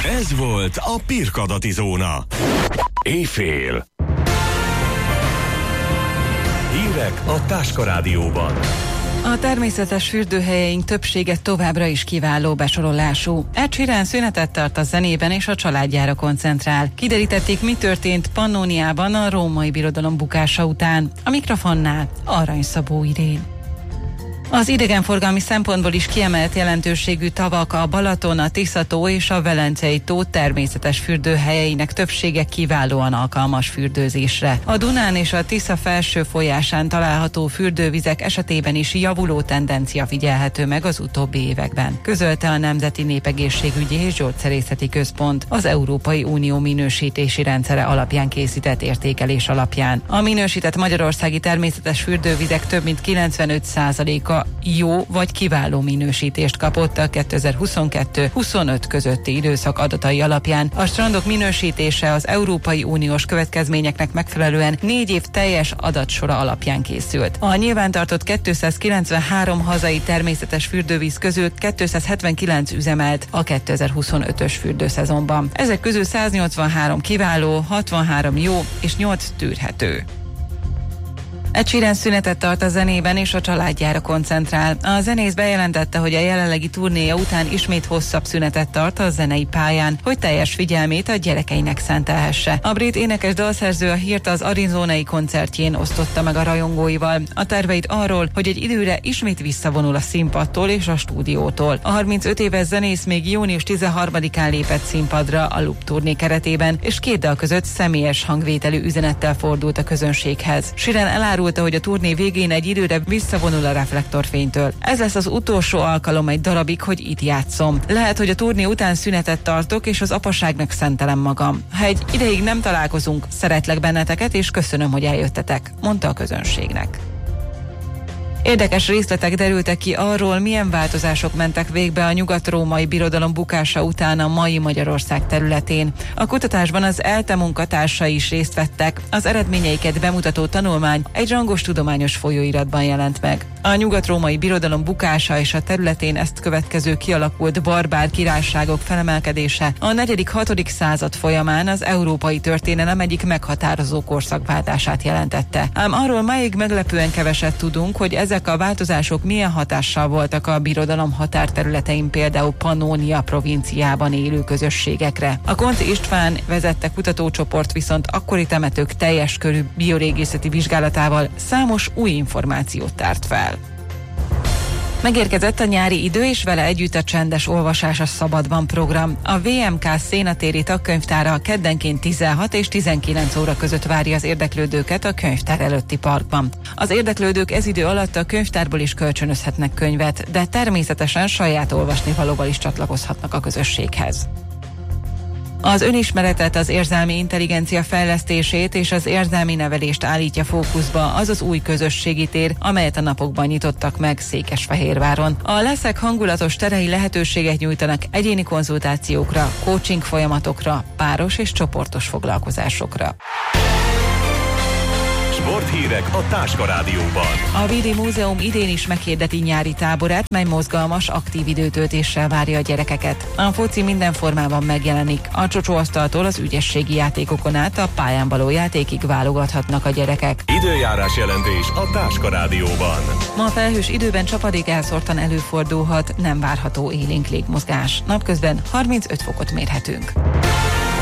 Ez volt a Pirkadati Zóna. Éjfél. Hírek a Táska Rádióban. A természetes fürdőhelyeink többsége továbbra is kiváló besorolású. Ed Sheeran szünetet tart a zenében és a családjára koncentrál. Kiderítették, mi történt Pannóniában a római birodalom bukása után. A mikrofonnál Arany Szabó Irén. Az idegenforgalmi szempontból is kiemelt jelentőségű tavak a Balaton, a Tisza-tó és a Velencei tó természetes fürdőhelyeinek többsége kiválóan alkalmas fürdőzésre. A Dunán és a Tisza felső folyásán található fürdővizek esetében is javuló tendencia figyelhető meg az utóbbi években, közölte a Nemzeti Népegészségügyi és Gyógyszerészeti Központ az Európai Unió minősítési rendszere alapján készített értékelés alapján. A minősített magyarországi természetes fürdővizek több mint 95%-a jó vagy kiváló minősítést kapott a 2022-25 közötti időszak adatai alapján. A strandok minősítése az Európai Uniós következményeknek megfelelően 4 év teljes adatsora alapján készült. A nyilvántartott 293 hazai természetes fürdővíz közül 279 üzemelt a 2025-ös fürdőszezonban. Ezek közül 183 kiváló, 63 jó és 8 tűrhető. Ed Sheeran szünetet tart a zenében és a családjára koncentrál. A zenész bejelentette, hogy a jelenlegi turnéja után ismét hosszabb szünetet tart a zenei pályán, hogy teljes figyelmét a gyerekeinek szentelhesse. A brit énekes dalszerző a hírt az arizonai koncertjén osztotta meg a rajongóival. A terveit arról, hogy egy időre ismét visszavonul a színpadtól és a stúdiótól. A 35 éves zenész még június 13-án lépett színpadra a Loop turné keretében, és 2 dal között személyes hangvételű üzenettel fordult a közönséghez. Sheeran elárulta, hogy a turné végén egy időre visszavonul a reflektorfénytől. Ez lesz az utolsó alkalom egy darabig, hogy itt játszom. Lehet, hogy a turné után szünetet tartok, és az apaságnak szentelem magam. Ha egy ideig nem találkozunk, szeretlek benneteket, és köszönöm, hogy eljöttetek, mondta a közönségnek. Érdekes részletek derültek ki arról, milyen változások mentek végbe a nyugat-római birodalom bukása után a mai Magyarország területén. A kutatásban az ELTE munkatársai is részt vettek. Az eredményeiket bemutató tanulmány egy rangos tudományos folyóiratban jelent meg. A nyugat-római birodalom bukása és a területén ezt következő kialakult barbár királyságok felemelkedése a 4.-6. század folyamán az európai történelem egyik meghatározó korszakváltását jelentette. Ám arról máig meglepően keveset tudunk, hogy ezek a változások milyen hatással voltak a birodalom határterületein, például Pannónia provinciában élő közösségekre. A Konti István vezette kutatócsoport viszont akkori temetők teljes körű biorégészeti vizsgálatával számos új információt tárt fel. Megérkezett a nyári idő, és vele együtt a csendes olvasás a szabadban program. A VMK Szénatéri Tagkönyvtára keddenként 16 és 19 óra között várja az érdeklődőket a könyvtár előtti parkban. Az érdeklődők ez idő alatt a könyvtárból is kölcsönözhetnek könyvet, de természetesen saját olvasnivalóval is csatlakozhatnak a közösséghez. Az önismeretet, az érzelmi intelligencia fejlesztését és az érzelmi nevelést állítja fókuszba az az új közösségi tér, amelyet a napokban nyitottak meg Székesfehérváron. A leszek hangulatos terei lehetőséget nyújtanak egyéni konzultációkra, coaching folyamatokra, páros és csoportos foglalkozásokra. Sporthírek a Táska Rádióban. A Vídi Múzeum idén is meghirdeti nyári táborát, mely mozgalmas, aktív időtöltéssel várja a gyerekeket. A foci minden formában megjelenik. A csocsóasztaltól az ügyességi játékokon át a pályán való játékig válogathatnak a gyerekek. Időjárás jelentés a Táska Rádióban. Ma a felhős időben csapadék elszórtan előfordulhat, nem várható élénk légmozgás. Napközben 35 fokot mérhetünk.